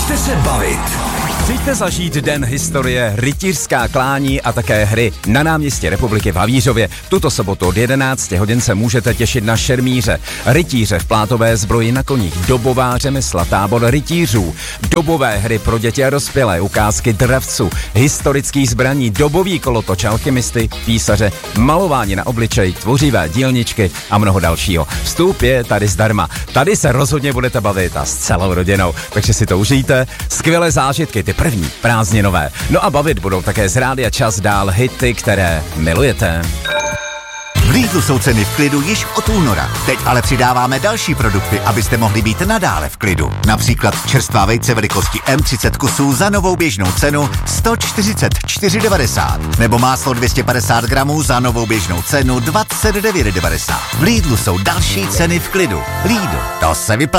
Pojďte se bavit. Přijďte zažít den historie, rytířská klání a také hry na náměstí Republiky v Havířově. Tuto sobotu od 11 hodin se můžete těšit na šermíře, rytíře v plátové zbroji na koních, dobová řemesla, tábor rytířů, dobové hry pro děti a dospělé, ukázky dravců, historických zbraní, dobový kolotoč, alchymisty, písaře, malování na obličej, tvořivé dílničky a mnoho dalšího. Vstup je tady zdarma. Tady se rozhodně budete bavit a s celou rodinou, takže si to užijte. Skvělé zážitky, ty první prázdninové. No a bavit budou také z Rádia Čas dál hity, které milujete. V Lidlu jsou ceny v klidu již od února. Teď ale přidáváme další produkty, abyste mohli být nadále v klidu. Například čerstvá vejce velikosti M30 kusů za novou běžnou cenu 144,90. Nebo máslo 250 gramů za novou běžnou cenu 29,90. V Lidlu jsou další ceny v klidu. Lidl, to se vyplatí.